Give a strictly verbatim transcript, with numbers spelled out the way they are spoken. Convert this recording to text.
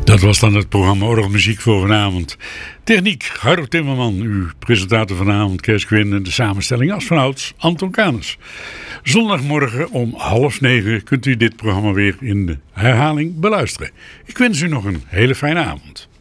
Dat was dan het programma Orgelmuziek voor vanavond. Techniek, Harro Timmerman, uw presentator vanavond, Kees Quinn en de samenstelling als vanouds, Anton Kanus. Zondagmorgen om half negen kunt u dit programma weer in de herhaling beluisteren. Ik wens u nog een hele fijne avond.